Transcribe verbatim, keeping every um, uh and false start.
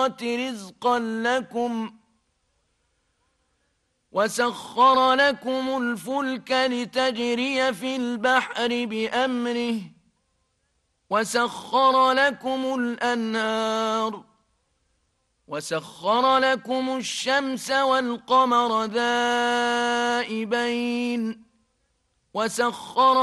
رزقا لكم وسخر لكم الفلك لتجري في البحر بأمره وسخر لكم الأنهار وسخر لكم الشمس والقمر دائبين وسخر